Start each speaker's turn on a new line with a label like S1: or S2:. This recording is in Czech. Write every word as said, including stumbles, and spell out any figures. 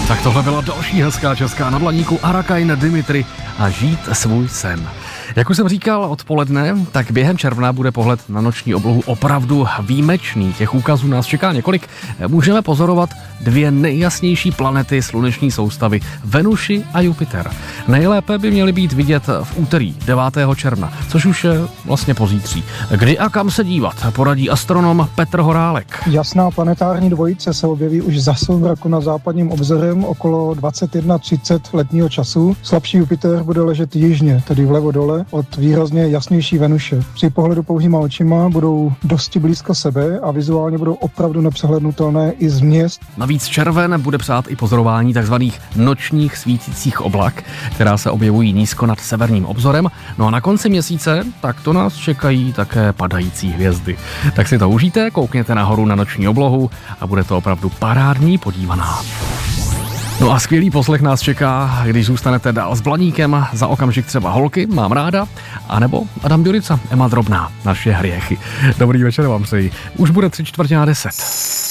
S1: Tak tohle byla další hezká česká na dlaníku Arakain Dimitri a Žít svůj sen. Jak už jsem říkal odpoledne, tak během června bude pohled na noční oblohu opravdu výjimečný. Těch úkazů nás čeká několik. Můžeme pozorovat dvě nejjasnější planety sluneční soustavy, Venuši a Jupiter. Nejlépe by měly být vidět v úterý devátého června, což už je vlastně pozítří. Kdy a kam se dívat, poradí astronom Petr Horálek.
S2: Jasná planetární dvojice se objeví už za soumraku na západním obzorem okolo dvacet jedna třicet letního času. Slabší Jupiter bude ležet jižně, tedy vlevo dole, od výrazně jasnější Venuše. Při pohledu pouhýma očima budou dosti blízko sebe a vizuálně budou opravdu nepřehlednutelné i z měst.
S1: Navíc červen bude přát i pozorování tzv. Nočních svítících oblak, která se objevují nízko nad severním obzorem. No a na konci měsíce, tak to nás čekají také padající hvězdy. Tak si to užijte, koukněte nahoru na noční oblohu a bude to opravdu parádní podívaná. No a skvělý poslech nás čeká, když zůstanete dál s Blaníkem, za okamžik třeba Holky, mám ráda, anebo Adam Ďurica, Ema Drobná, naše hriechy. Dobrý večer vám přeji. Už bude tři čtvrtě na deset.